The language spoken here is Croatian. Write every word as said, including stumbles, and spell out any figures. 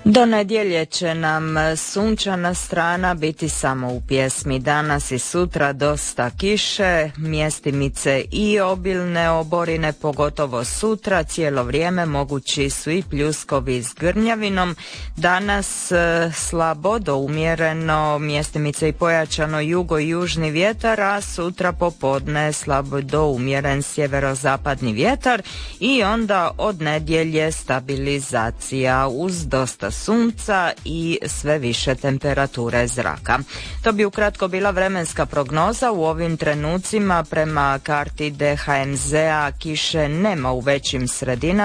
Do nedjelje će nam sunčana strana biti samo u pjesmi. Danas i sutra dosta kiše, mjestimice i obilne oborine, pogotovo sutra. Cijelo vrijeme mogući su i pljuskovi s grmljavinom. Danas e, slabo do umjereno, mjestimice i pojačano jugo i južni vjetar, a sutra popodne slabo do umjeren sjeverozapadni vjetar i onda od nedjelje stabilizacija uz dosta sunca i sve više temperature zraka. To bi ukratko bila vremenska prognoza. U ovim trenucima prema karti D H M Z-a kiše nema u većim sredinama.